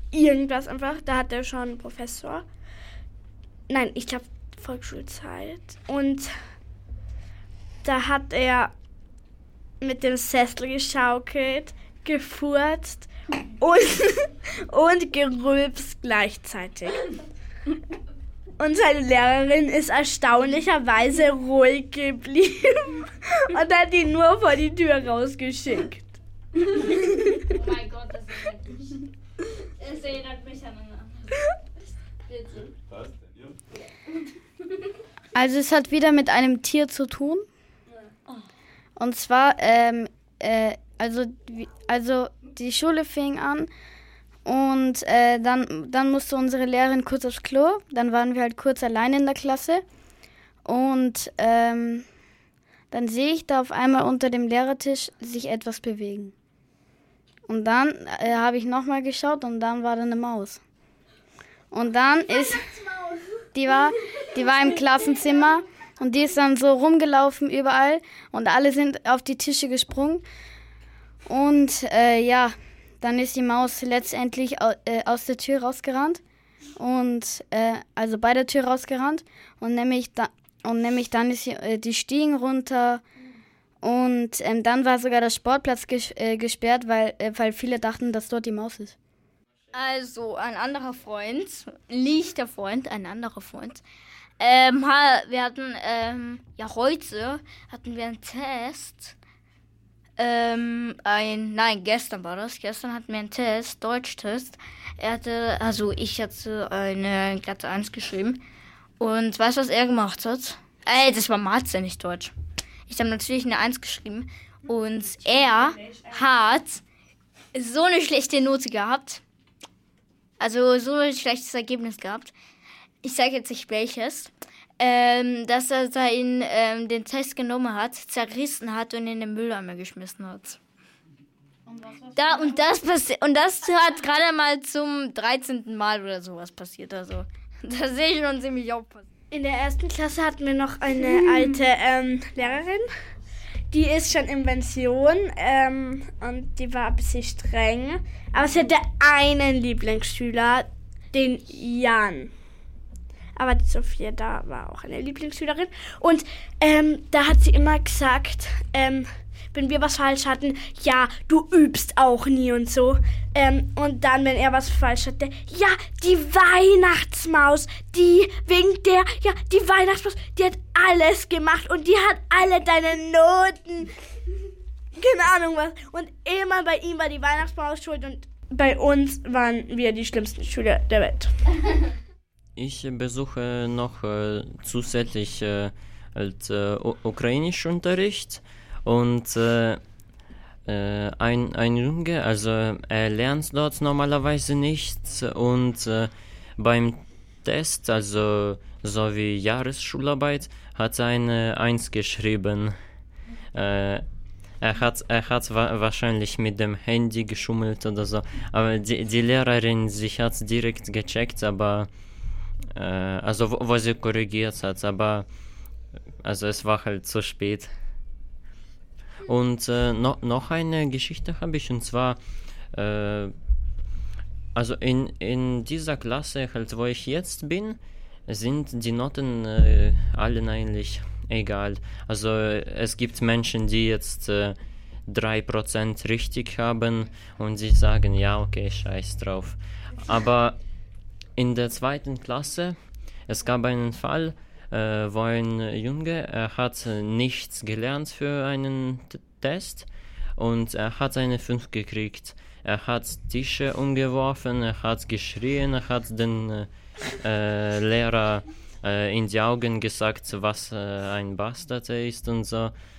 irgendwas einfach. Da hat er schon einen Professor. Nein, ich glaube Volksschulzeit. Und da hat er mit dem Sessel geschaukelt, gefurzt und gerülpst gleichzeitig. Und seine Lehrerin ist erstaunlicherweise ruhig geblieben und hat ihn nur vor die Tür rausgeschickt. Oh mein Gott, das erinnert mich an eine andere. Also es hat wieder mit einem Tier zu tun. Und zwar, also die Schule fing an und dann musste unsere Lehrerin kurz aufs Klo. Dann waren wir halt kurz allein in der Klasse. Und dann sehe ich da auf einmal unter dem Lehrertisch sich etwas bewegen. Und dann habe ich nochmal geschaut und dann war da eine Maus. Und dann ist, die war im Klassenzimmer und die ist dann so rumgelaufen überall und alle sind auf die Tische gesprungen. Und dann ist die Maus letztendlich aus der Tür rausgerannt und also bei der Tür rausgerannt und nämlich dann ist die Stiegen runter und dann war sogar der Sportplatz gesperrt, weil viele dachten, dass dort die Maus ist. Also ein anderer Freund, ein anderer Freund. Wir hatten heute hatten wir einen Test. Gestern war das. Gestern hatten wir einen Test, Deutschtest. Ich hatte eine glatte 1 geschrieben. Und weißt du, was er gemacht hat? Das war Mathe, nicht Deutsch. Ich habe natürlich eine 1 geschrieben. Und er hat so eine schlechte Note gehabt. Also so ein schlechtes Ergebnis gehabt. Ich sage jetzt nicht welches. Dass er den Test genommen hat, zerrissen hat und in den Mülleimer geschmissen hat. Und das hat gerade mal zum 13. Mal oder sowas passiert. Also das sehe ich schon ziemlich aufpassen. In der 1. Klasse hatten wir noch eine alte Lehrerin. Die ist schon in Pension und die war ein bisschen streng. Aber sie hatte einen Lieblingsschüler, den Jan. Aber die Sophia da war auch eine Lieblingsschülerin. Und da hat sie immer gesagt, wenn wir was falsch hatten, ja, du übst auch nie und so. Und dann, wenn er was falsch hatte, ja, die Weihnachtsmaus, die Weihnachtsmaus, die hat alles gemacht und die hat alle deine Noten, keine Ahnung was. Und immer bei ihm war die Weihnachtsmaus schuld und bei uns waren wir die schlimmsten Schüler der Welt. Ich besuche noch zusätzlich Ukrainischunterricht und ein Junge, also er lernt dort normalerweise nichts und beim Test, also so wie Jahresschularbeit, hat er eine 1 geschrieben. Er hat wahrscheinlich mit dem Handy geschummelt oder so, aber die Lehrerin, sie hat es direkt gecheckt, aber wo sie korrigiert hat, aber also es war halt zu spät. Und noch eine Geschichte habe ich, und zwar also in dieser Klasse, halt wo ich jetzt bin, sind die Noten allen eigentlich egal. Also es gibt Menschen, die jetzt 3% richtig haben und sie sagen, ja, okay, scheiß drauf. Aber in der 2. Klasse, es gab einen Fall, wo ein Junge, er hat nichts gelernt für einen Test und er hat eine 5 gekriegt. Er hat Tische umgeworfen, er hat geschrien, er hat den Lehrer in die Augen gesagt, was ein Bastard er ist und so.